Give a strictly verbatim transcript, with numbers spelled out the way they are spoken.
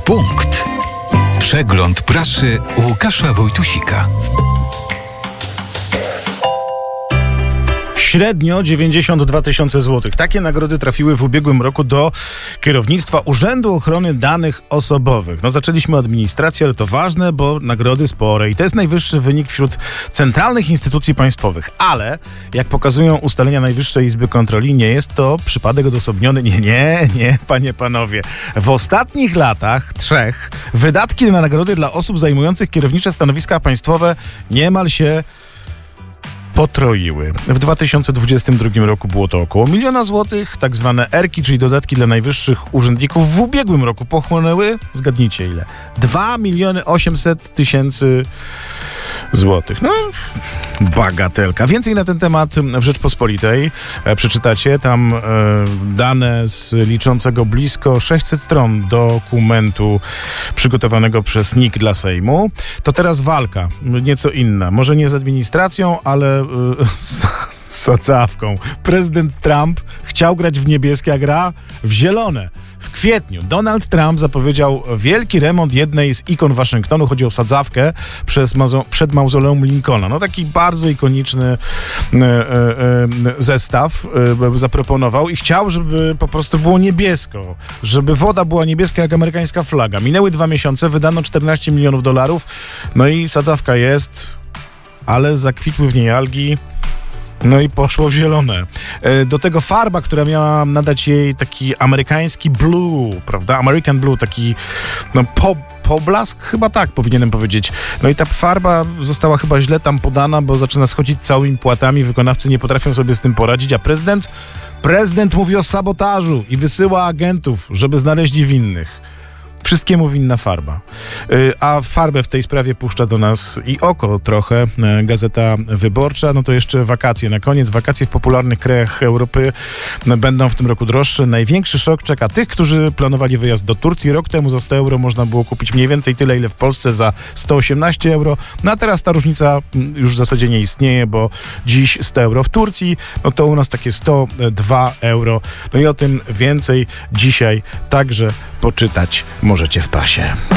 Punkt. Przegląd prasy Łukasza Wojtusika. Średnio dziewięćdziesiąt dwa tysiące złotych. Takie nagrody trafiły w ubiegłym roku do kierownictwa Urzędu Ochrony Danych Osobowych. No zaczęliśmy od administracji, ale to ważne, bo nagrody spore i to jest najwyższy wynik wśród centralnych instytucji państwowych. Ale, jak pokazują ustalenia Najwyższej Izby Kontroli, nie jest to przypadek odosobniony. Nie, nie, nie, panie, panowie. W ostatnich latach, trzech, wydatki na nagrody dla osób zajmujących kierownicze stanowiska państwowe niemal się potroiły. W dwa tysiące dwudziestym drugim roku było to około miliona złotych. Tak zwane erki, czyli dodatki dla najwyższych urzędników, w ubiegłym roku pochłonęły, zgadnijcie ile, dwa miliony osiemset tysięcy złotych. No, bagatelka. Więcej na ten temat w Rzeczpospolitej e, przeczytacie. Tam e, dane z liczącego blisko sześćset stron dokumentu przygotowanego przez N I K dla Sejmu. To teraz walka, nieco inna. Może nie z administracją, ale e, z sadzawką. Prezydent Trump chciał grać w niebieskie, a gra w zielone. W kwietniu Donald Trump zapowiedział wielki remont jednej z ikon Waszyngtonu. Chodzi o sadzawkę przez mazo- przed mauzoleum Lincolna. No taki bardzo ikoniczny e, e, e, zestaw e, zaproponował i chciał, żeby po prostu było niebiesko. Żeby woda była niebieska jak amerykańska flaga. Minęły dwa miesiące, wydano czternaście milionów dolarów. No i sadzawka jest, ale zakwitły w niej algi. No i poszło w zielone. Do tego farba, która miała nadać jej taki amerykański blue, prawda? American blue, taki no po, poblask, chyba tak powinienem powiedzieć. No i ta farba została chyba źle tam podana, bo zaczyna schodzić całymi płatami. Wykonawcy nie potrafią sobie z tym poradzić, a prezydent, prezydent mówi o sabotażu i wysyła agentów, żeby znaleźli winnych. Wszystkiemu winna farba. Yy, a farbę w tej sprawie puszcza do nas i oko trochę yy, Gazeta Wyborcza. No to jeszcze wakacje. Na koniec wakacje w popularnych krajach Europy yy, będą w tym roku droższe. Największy szok czeka tych, którzy planowali wyjazd do Turcji. Rok temu za sto euro można było kupić mniej więcej tyle, ile w Polsce za sto osiemnaście euro. No a teraz ta różnica już w zasadzie nie istnieje, bo dziś sto euro w Turcji, no to u nas takie sto dwa euro. No i o tym więcej dzisiaj także poczytać możecie w prasie.